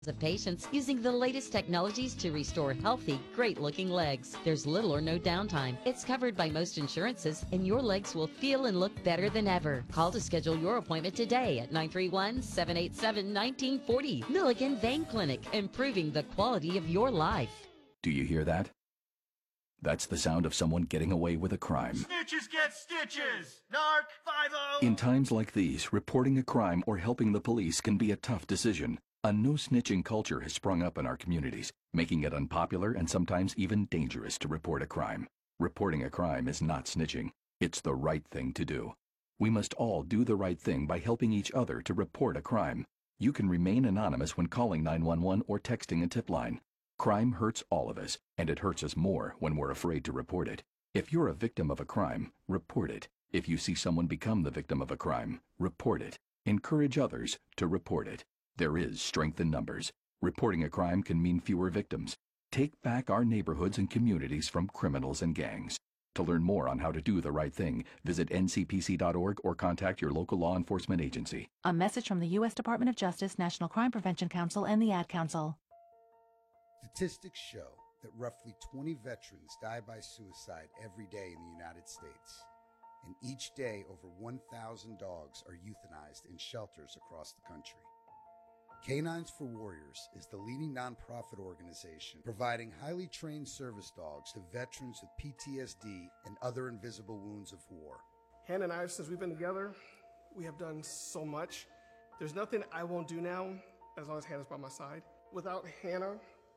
of patients using the latest technologies to restore healthy, great-looking legs. There's little or no downtime. It's covered by most insurances, and your legs will feel and look better than ever. Call to schedule your appointment today at 931-787-1940. Milligan Vein Clinic, improving the quality of your life. Do you hear that? That's the sound of someone getting away with a crime. Snitches get stitches! Narc 5-0! In times like these, reporting a crime or helping the police can be a tough decision. A no-snitching culture has sprung up in our communities, making it unpopular and sometimes even dangerous to report a crime. Reporting a crime is not snitching. It's the right thing to do. We must all do the right thing by helping each other to report a crime. You can remain anonymous when calling 911 or texting a tip line. Crime hurts all of us, and it hurts us more when we're afraid to report it. If you're a victim of a crime, report it. If you see someone become the victim of a crime, report it. Encourage others to report it. There is strength in numbers. Reporting a crime can mean fewer victims. Take back our neighborhoods and communities from criminals and gangs. To learn more on how to do the right thing, visit ncpc.org or contact your local law enforcement agency. A message from the U.S. Department of Justice, National Crime Prevention Council, and the Ad Council. Statistics show that roughly 20 veterans die by suicide every day in the United States. And each day, over 1,000 dogs are euthanized in shelters across the country. Canines for Warriors is the leading nonprofit organization providing highly trained service dogs to veterans with PTSD and other invisible wounds of war. Hannah and I, since we've been together, we have done so much. There's nothing I won't do now as long as Hannah's by my side. Without Hannah,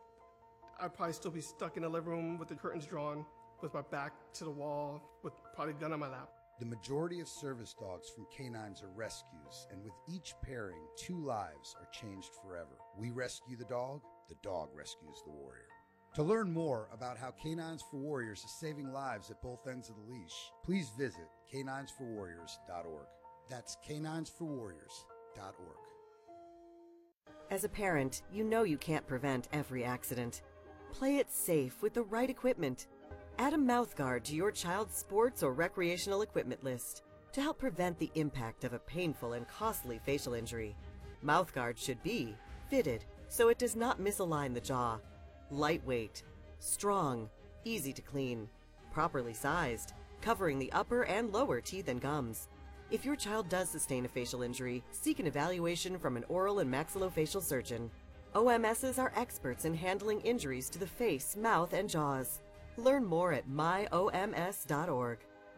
I'd probably still be stuck in the living room with the curtains drawn, with my back to the wall, with probably a gun on my lap. The majority of service dogs from canines are rescues, and with each pairing, 2 lives are changed forever. We rescue the dog rescues the warrior. To learn more about how Canines for Warriors is saving lives at both ends of the leash, please visit caninesforwarriors.org. That's caninesforwarriors.org. As a parent, you know you can't prevent every accident. Play it safe with the right equipment. Add a mouthguard to your child's sports or recreational equipment list to help prevent the impact of a painful and costly facial injury. Mouthguard should be fitted so it does not misalign the jaw, lightweight, strong, easy to clean, properly sized, covering the upper and lower teeth and gums. If your child does sustain a facial injury, seek an evaluation from an oral and maxillofacial surgeon. OMSs are experts in handling injuries to the face, mouth, and jaws. Learn more at myoms.org.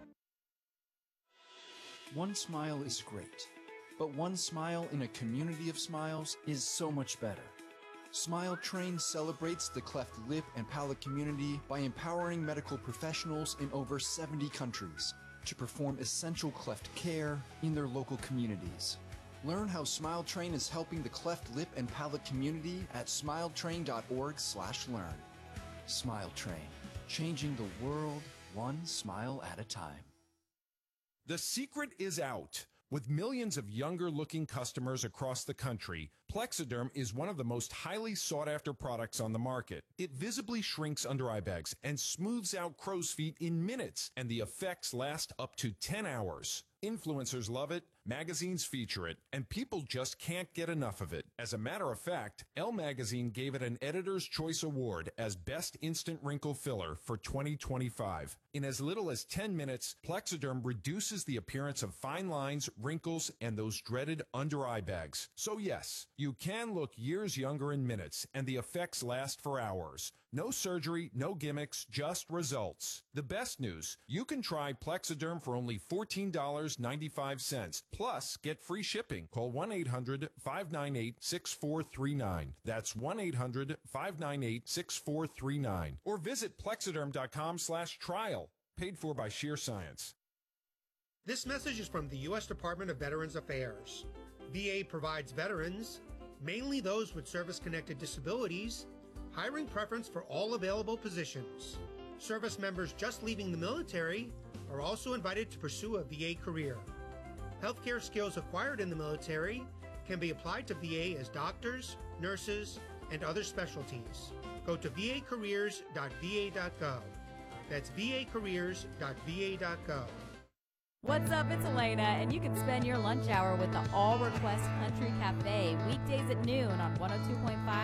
One smile is great, but one smile in a community of smiles is so much better. Smile Train celebrates the cleft lip and palate community by empowering medical professionals in over 70 countries to perform essential cleft care in their local communities. Learn how Smile Train is helping the cleft lip and palate community at smiletrain.org/learn. Smile Train, changing the world one smile at a time. The secret is out. With millions of younger-looking customers across the country, Plexiderm is one of the most highly sought-after products on the market. It visibly shrinks under-eye bags and smooths out crow's feet in minutes, and the effects last up to 10 hours. Influencers love it, magazines feature it, and people just can't get enough of it. As a matter of fact, Elle Magazine gave it an Editor's Choice Award as Best Instant Wrinkle Filler for 2025. In as little as 10 minutes, Plexiderm reduces the appearance of fine lines, wrinkles, and those dreaded under-eye bags. So yes, you can look years younger in minutes, and the effects last for hours. No surgery, no gimmicks, just results. The best news, you can try Plexiderm for only $14.95. Plus, get free shipping. Call 1-800-598-6439. That's 1-800-598-6439. Or visit plexiderm.com/trial. Paid for by Sheer Science. This message is from the U.S. Department of Veterans Affairs. VA provides veterans, mainly those with service-connected disabilities, hiring preference for all available positions. Service members just leaving the military are also invited to pursue a VA career. Healthcare skills acquired in the military can be applied to VA as doctors, nurses, and other specialties. Go to vacareers.va.gov. That's vacareers.va.gov. What's up? It's Elena, and you can spend your lunch hour with the All Request Country Cafe weekdays at noon on 102.5